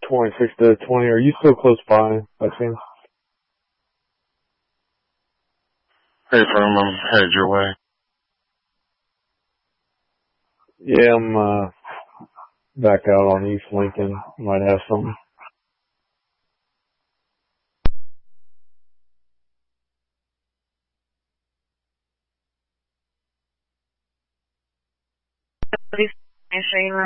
26 to 20. Are you still close by chance? Hey, Firm, I'm headed your way. Yeah, I'm back out on East Lincoln. Might have something. Please,